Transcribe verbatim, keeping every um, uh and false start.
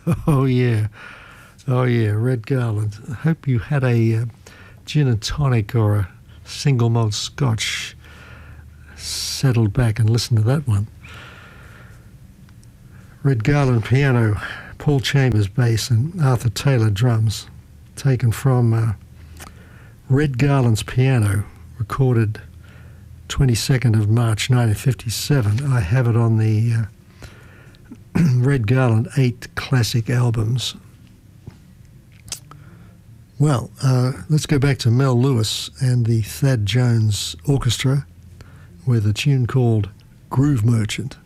Oh, yeah. Oh, yeah, Red Garland. I hope you had a uh, gin and tonic or a single malt scotch. Settled back and listened to that one. Red Garland piano, Paul Chambers bass, and Arthur Taylor drums. Taken from uh, Red Garland's Piano, recorded twenty-second of March nineteen fifty-seven. I have it on the uh, Red Garland eight classic albums. Well, uh, let's go back to Mel Lewis and the Thad Jones Orchestra with a tune called Groove Merchant.